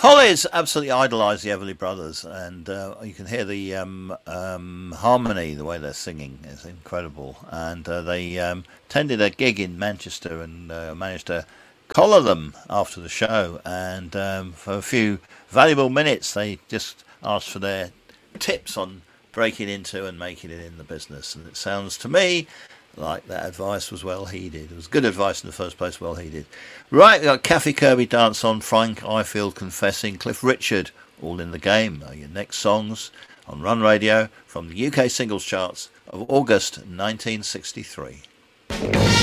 Hollies absolutely idolised the Everly Brothers, and you can hear the harmony, the way they're singing is incredible. And they attended a gig in Manchester and managed to collar them after the show. And for a few valuable minutes, they just asked for their tips on breaking into and making it in the business. And it sounds to me like that advice was well heeded. It was good advice in the first place, well heeded. Right, we've got Kathy Kirby Dance On, Frank Ifield Confessing, Cliff Richard, All in the Game are your next songs on Run Radio from the UK singles charts of August 1963.